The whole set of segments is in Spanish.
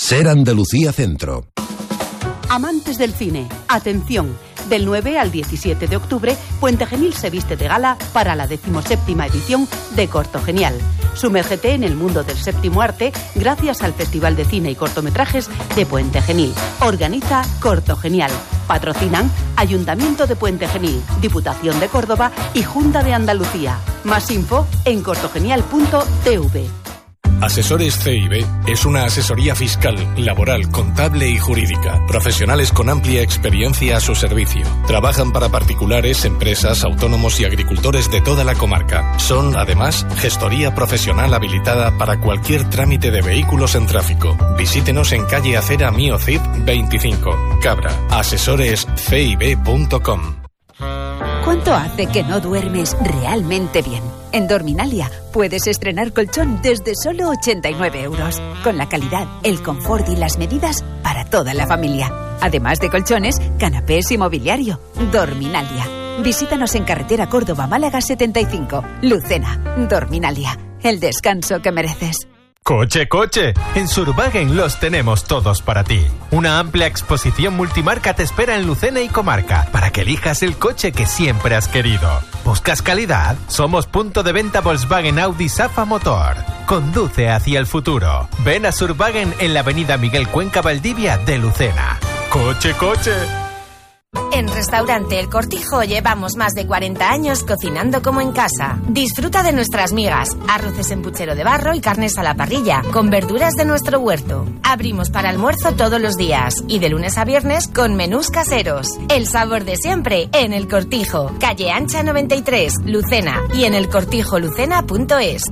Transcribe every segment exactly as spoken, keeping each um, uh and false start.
Ser Andalucía Centro. Amantes del cine, atención. Del nueve al diecisiete de octubre, Puente Genil se viste de gala para la decimoséptima edición de Corto Genial. Sumérgete en el mundo del séptimo arte gracias al Festival de Cine y Cortometrajes de Puente Genil. Organiza Corto Genial. Patrocinan Ayuntamiento de Puente Genil, Diputación de Córdoba y Junta de Andalucía. Más info en cortogenial punto t v. Asesores C I B es una asesoría fiscal, laboral, contable y jurídica. Profesionales con amplia experiencia a su servicio. Trabajan para particulares, empresas, autónomos y agricultores de toda la comarca. Son, además, gestoría profesional habilitada para cualquier trámite de vehículos en tráfico. Visítenos en calle Acera Mío Cid veinticinco, Cabra. asesores c i b punto com. ¿Cuánto hace que no duermes realmente bien? En Dorminalia puedes estrenar colchón desde solo ochenta y nueve euros, con la calidad, el confort y las medidas para toda la familia. Además de colchones, canapés y mobiliario. Dorminalia. Visítanos en carretera Córdoba-Málaga setenta y cinco. Lucena. Dorminalia. El descanso que mereces. ¡Coche, coche! En Surwagen los tenemos todos para ti. Una amplia exposición multimarca te espera en Lucena y comarca para que elijas el coche que siempre has querido. ¿Buscas calidad? Somos punto de venta Volkswagen Audi Safa Motor. Conduce hacia el futuro. Ven a Surwagen en la avenida Miguel Cuenca Valdivia de Lucena. ¡Coche, coche! En Restaurante El Cortijo llevamos más de cuarenta años cocinando como en casa. Disfruta de nuestras migas, arroces en puchero de barro y carnes a la parrilla, con verduras de nuestro huerto. Abrimos para almuerzo todos los días y de lunes a viernes con menús caseros. El sabor de siempre en El Cortijo, calle Ancha noventa y tres, Lucena, y en el cortijo lucena punto es.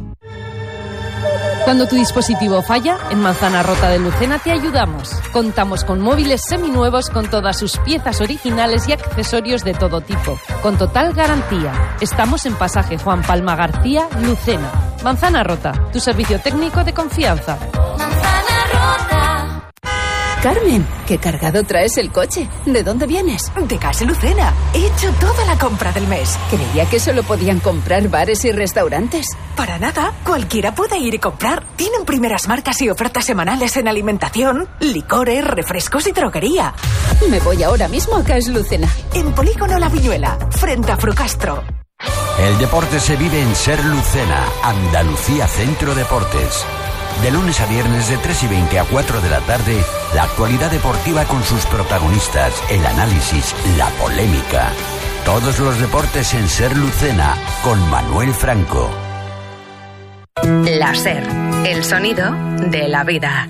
Cuando tu dispositivo falla, en Manzana Rota de Lucena te ayudamos. Contamos con móviles seminuevos con todas sus piezas originales y accesorios de todo tipo, con total garantía. Estamos en Pasaje Juan Palma García, Lucena. Manzana Rota, tu servicio técnico de confianza. Manzana Rota. Carmen, ¿qué cargado traes el coche? ¿De dónde vienes? De Casa Lucena. He hecho toda la compra del mes. Creía que solo podían comprar bares y restaurantes. Para nada, cualquiera puede ir y comprar. Tienen primeras marcas y ofertas semanales en alimentación, licores, refrescos y droguería. Me voy ahora mismo a Casa Lucena. En Polígono La Viñuela, frente a Frucastro. El deporte se vive en Ser Lucena, Andalucía Centro Deportes. De lunes a viernes de tres y veinte a cuatro de la tarde, la actualidad deportiva con sus protagonistas, el análisis, la polémica. Todos los deportes en Ser Lucena, con Manuel Franco. La Ser, el sonido de la vida.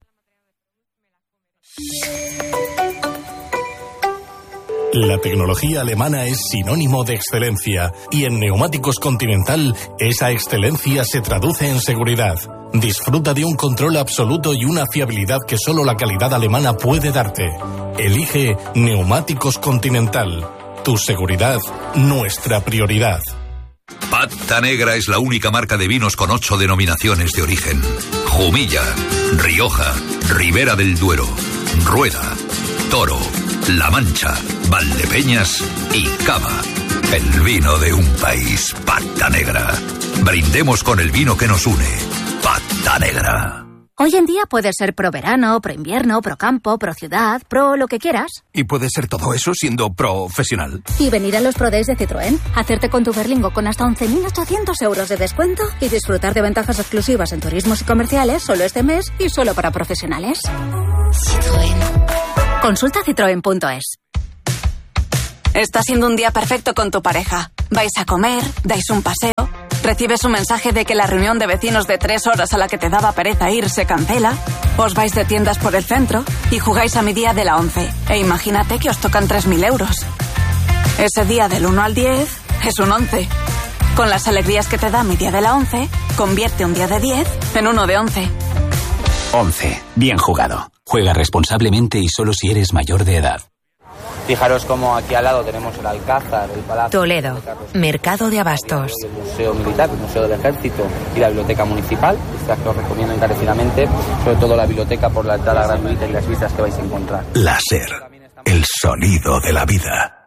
La tecnología alemana es sinónimo de excelencia y en Neumáticos Continental esa excelencia se traduce en seguridad. Disfruta de un control absoluto y una fiabilidad que solo la calidad alemana puede darte. Elige Neumáticos Continental. Tu seguridad, nuestra prioridad. Pata Negra es la única marca de vinos con ocho denominaciones de origen. Jumilla, Rioja, Ribera del Duero, Rueda, Toro, La Mancha, Valdepeñas y Cava. El vino de un país, Pata Negra. Brindemos con el vino que nos une. Pata Negra. Hoy en día puedes ser pro verano, pro invierno, pro campo, pro ciudad, pro lo que quieras. Y puedes ser todo eso siendo profesional. Y venir a los Pro Days de Citroën, hacerte con tu Berlingo con hasta once mil ochocientos euros de descuento y disfrutar de ventajas exclusivas en turismos y comerciales solo este mes y solo para profesionales. Citroën. Consulta citroen punto es. Está siendo un día perfecto con tu pareja. Vais a comer, dais un paseo, recibes un mensaje de que la reunión de vecinos de tres horas a la que te daba pereza ir se cancela, os vais de tiendas por el centro y jugáis a mi día de la once. E imagínate que os tocan tres mil euros. Ese día del uno al diez es un once. Con las alegrías que te da mi día de la once, convierte un día de diez en uno de once. once. Bien jugado. Juega responsablemente y solo si eres mayor de edad. Fijaros como aquí al lado tenemos el Alcázar, el Palacio... Toledo, Mercado de Abastos. El Museo Militar, el Museo del Ejército y la Biblioteca Municipal. Estas que os recomiendo encarecidamente, sobre todo la biblioteca por la entrada gratuita y las vistas que vais a encontrar. La Ser, el sonido de la vida.